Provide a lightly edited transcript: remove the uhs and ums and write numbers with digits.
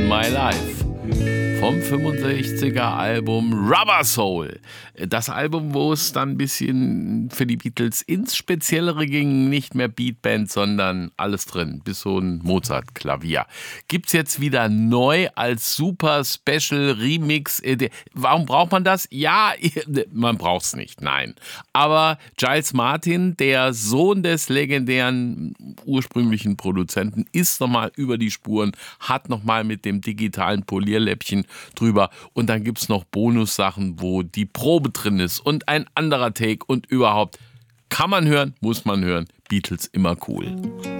My Life vom 65er Album Rubber Soul. Das Album, wo es dann ein bisschen für die Beatles ins Speziellere ging, nicht mehr Beatband, sondern alles drin, bis so ein Mozart-Klavier. Gibt's jetzt wieder neu als super Special Remix. Warum braucht man das? Ja, man braucht's nicht, nein. Aber Giles Martin, der Sohn des legendären ursprünglichen Produzenten, ist nochmal über die Spuren, hat nochmal mit dem digitalen Polierläppchen drüber und dann gibt's noch Bonussachen, wo die Probe drin ist und ein anderer Take und überhaupt kann man hören, muss man hören. Beatles immer cool.